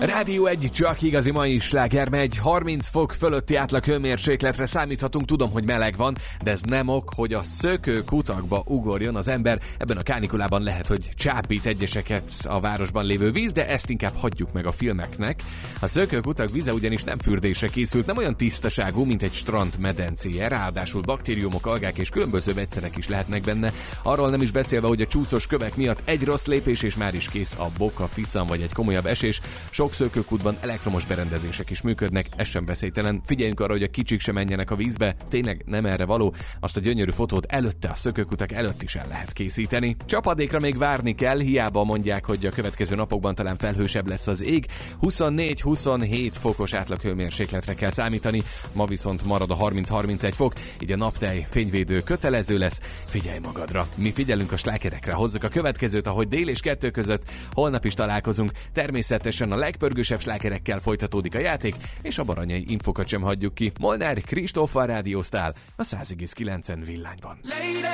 Rádió 1, csak igazi mai sláger megy. 30 fok fölötti átlag hőmérsékletre számíthatunk. Tudom, hogy meleg van, de ez nem ok, hogy a szökőkutakba ugorjon az ember. Ebben a kánikulában lehet, hogy csábít egyeseket a városban lévő víz, de ezt inkább hagyjuk meg a filmeknek. A szökőkutak víze ugyanis nem fürdésre készült, nem olyan tisztaságú, mint egy strand medencéje. Ráadásul baktériumok, algák és különböző vegyszerek is lehetnek benne. Arról nem is beszélve, hogy a csúszós kövek miatt egy rossz lépés és már is kész a boka, ficam vagy egy komolyabb esés. Sok szökőkútban elektromos berendezések is működnek, ez sem veszélytelen. Figyeljünk arra, hogy a kicsik sem menjenek a vízbe, tényleg nem erre való. Azt a gyönyörű fotót előtte, a szökőkutak előtt is el lehet készíteni. Csapadékra még várni kell, hiába mondják, hogy a következő napokban talán felhősebb lesz az ég. 24-27 fokos átlaghőmérsékletre kell számítani, ma viszont marad a 30-31 fok, így a naptej fényvédő kötelező lesz. Figyelj magadra! Mi figyelünk a slágerekre, hozzuk a következőt, ahogy dél és 2 között. Holnap is találkozunk. Természetesen a legpörgősebb slágerekkel folytatódik a játék, és a baranyai infokat sem hagyjuk ki. Molnár Kristóffal rádióztál a 100,9 villányban.